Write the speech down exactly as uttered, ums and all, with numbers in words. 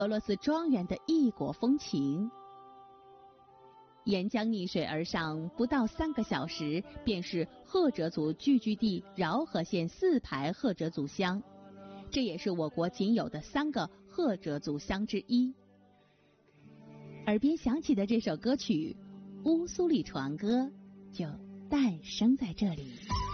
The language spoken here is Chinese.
俄罗斯庄园的异国风情。沿江逆水而上，不到三个小时，便是赫哲族聚居地饶河县四排赫哲族乡，这也是我国仅有的三个赫哲族乡之一。耳边响起的这首歌曲《乌苏里船歌》就诞生在这里。